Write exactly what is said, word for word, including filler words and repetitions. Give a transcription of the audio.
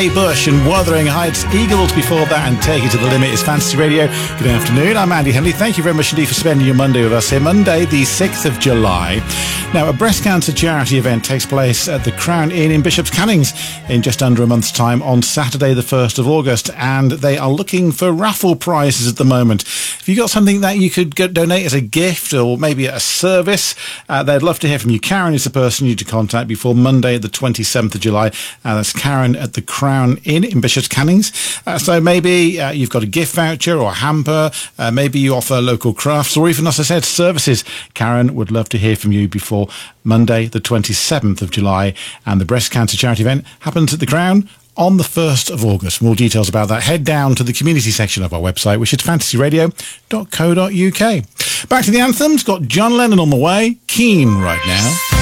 Kate Bush and Wuthering Heights. Eagles before that, and Take It to the Limit is Fantasy Radio. Good afternoon, I'm Andy Henley. Thank you very much indeed for spending your Monday with us here. Monday the sixth of July. Now, a breast cancer charity event takes place at the Crown Inn in Bishop's Cannings in just under a month's time on Saturday the first of August, and they are looking for raffle prizes at the moment. If you've got something that you could get, donate as a gift or maybe a service, uh, they'd love to hear from you. Karen is the person you need to contact before Monday the twenty-seventh of July. Uh, that's Karen at the Crown Inn in Bishop's Cannings. Uh, so maybe uh, you've got a gift voucher or a hamper, uh, maybe you offer local crafts or even, as I said, services. Karen would love to hear from you before Monday the twenty-seventh of July, and the breast cancer charity event happens at the Crown on the first of August. More details about that, head down to the community section of our website, which is fantasy radio dot co dot uk. Back to the anthems. Got John Lennon on the way. Keen right now.